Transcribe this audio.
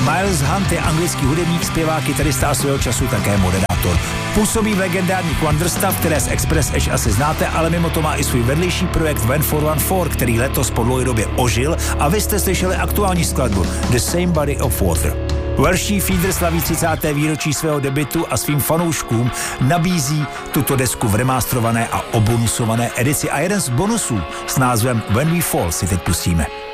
Miles Hunt je anglický hudebník, zpěvák, kytarista a svého času také moderátor. Působí v legendárních Wonderstuff, které z Express Edge asi znáte, ale mimo to má i svůj vedlejší projekt When 414, který letos po dlouhé době ožil a vy jste slyšeli aktuální skladbu The Same Body of Water. Welshí Feeder slaví 30. výročí svého debutu a svým fanouškům nabízí tuto desku v remasterované a obonusované edici a jeden z bonusů s názvem When We Fall si teď pustíme.